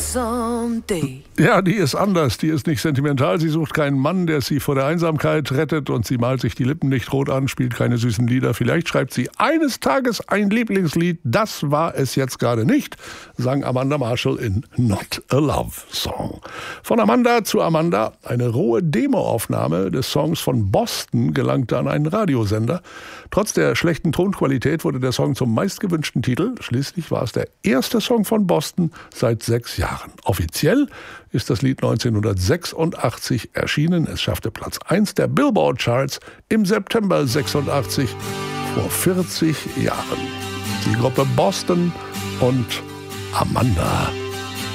someday. Ja, die ist anders, die ist nicht sentimental, sie sucht keinen Mann, der sie vor der Einsamkeit rettet und sie malt sich die Lippen nicht rot an, spielt keine süßen Lieder. Vielleicht schreibt sie eines Tages ein Lieblingslied, das war es jetzt gerade nicht, sang Amanda Marshall in Not a Love Song. Von Amanda zu Amanda, eine rohe Demoaufnahme des Songs von Boston gelangte an einen Radiosender. Trotz der schlechten Tonqualität wurde der Song zum meistgewünschten Titel. Schließlich war es der erste Song von Boston seit 6 Jahren. Offiziell ist das Lied 1986 erschienen. Es schaffte Platz 1 der Billboard-Charts im September 86, vor 40 Jahren. Die Gruppe Boston und Amanda.